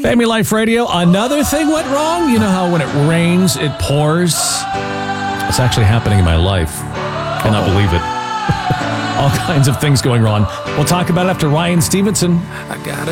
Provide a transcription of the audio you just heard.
Family Life Radio. Another thing went wrong. You know how when it rains, it pours? It's actually happening in my life. Cannot believe it. All kinds of things going wrong. We'll talk about it after Ryan Stevenson. I got a